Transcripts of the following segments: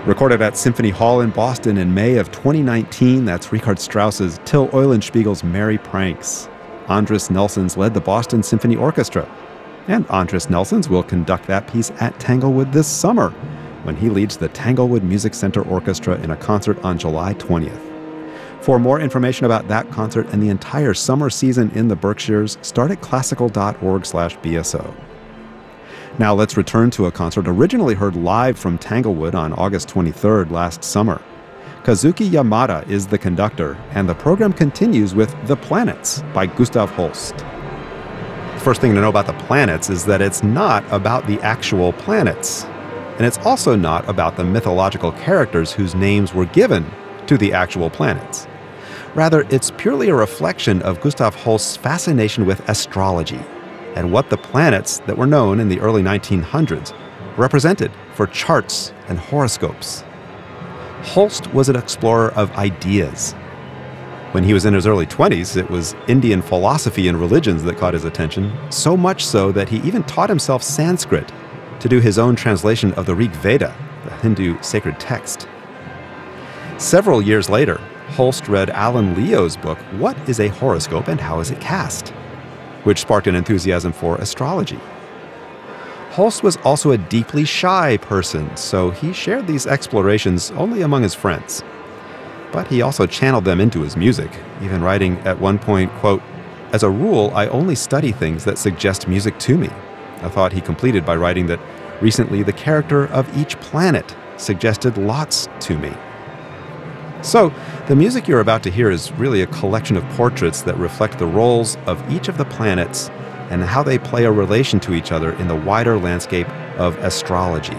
Recorded at Symphony Hall in Boston in May of 2019, that's Richard Strauss's Till Eulenspiegel's Merry Pranks. Andris Nelsons led the Boston Symphony Orchestra. And Andris Nelsons will conduct that piece at Tanglewood this summer, when he leads the Tanglewood Music Center Orchestra in a concert on July 20th. For more information about that concert and the entire summer season in the Berkshires, start at classical.org/BSO. Now let's return to a concert originally heard live from Tanglewood on August 23rd last summer. Kazuki Yamada is the conductor, and the program continues with The Planets by Gustav Holst. The first thing to know about The Planets is that it's not about the actual planets. And it's also not about the mythological characters whose names were given to the actual planets. Rather, it's purely a reflection of Gustav Holst's fascination with astrology and what the planets that were known in the early 1900s represented for charts and horoscopes. Holst was an explorer of ideas. When he was in his early 20s, it was Indian philosophy and religions that caught his attention, so much so that he even taught himself Sanskrit to do his own translation of the Rig Veda, the Hindu sacred text. Several years later, Holst read Alan Leo's book, What is a Horoscope and How is it Cast?, which sparked an enthusiasm for astrology. Holst was also a deeply shy person, so he shared these explorations only among his friends. But he also channeled them into his music, even writing at one point, quote, "As a rule, I only study things that suggest music to me," a thought he completed by writing that recently the character of each planet suggested lots to me. So, the music you're about to hear is really a collection of portraits that reflect the roles of each of the planets and how they play a relation to each other in the wider landscape of astrology.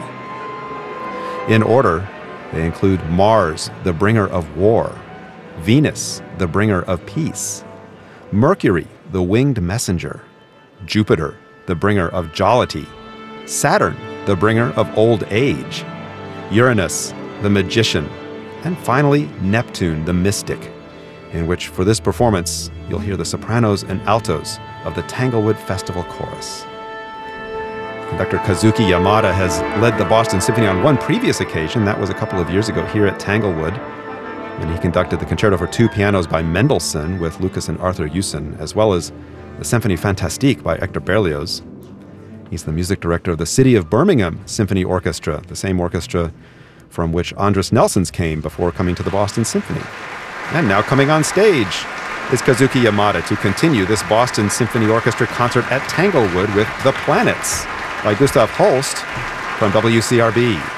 In order, they include Mars, the bringer of war; Venus, the bringer of peace; Mercury, the winged messenger; Jupiter, the bringer of jollity; Saturn, the bringer of old age; Uranus, the magician; and finally, Neptune, the mystic, in which, for this performance, you'll hear the sopranos and altos of the Tanglewood Festival Chorus. Conductor Kazuki Yamada has led the Boston Symphony on one previous occasion. That was a couple of years ago here at Tanglewood, when he conducted the Concerto for Two Pianos by Mendelssohn with Lucas and Arthur Hewson, as well as the Symphonie Fantastique by Hector Berlioz. He's the music director of the City of Birmingham Symphony Orchestra, the same orchestra from which Andris Nelsons came before coming to the Boston Symphony. And now coming on stage is Kazuki Yamada to continue this Boston Symphony Orchestra concert at Tanglewood with The Planets by Gustav Holst from WCRB.